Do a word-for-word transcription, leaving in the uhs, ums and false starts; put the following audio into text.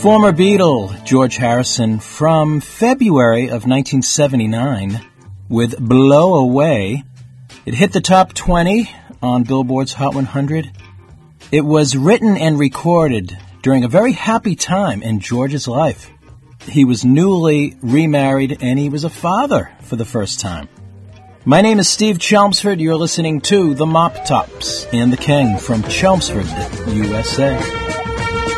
Former Beatle George Harrison from February of nineteen seventy-nine with Blow Away. It hit the top twenty on Billboard's Hot one hundred. It was written and recorded during a very happy time in George's life. He was newly remarried and he was a father for the first time. My name is Steve Chelmsford. You're listening to The Mop Tops and the King from Chelmsford, U S A.